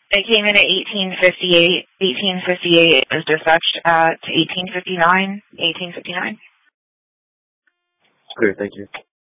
It came in at 1858. 1858. It was dispatched at 1859. 1859. Great, thank you.